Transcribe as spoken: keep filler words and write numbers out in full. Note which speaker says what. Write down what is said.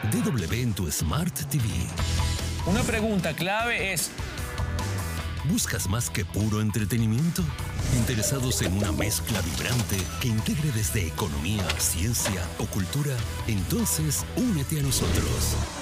Speaker 1: D W en tu Smart T V.
Speaker 2: Una pregunta clave es:
Speaker 1: ¿buscas más que puro entretenimiento? ¿Interesados en una mezcla vibrante que integre desde economía, ciencia o cultura? Entonces, únete a nosotros.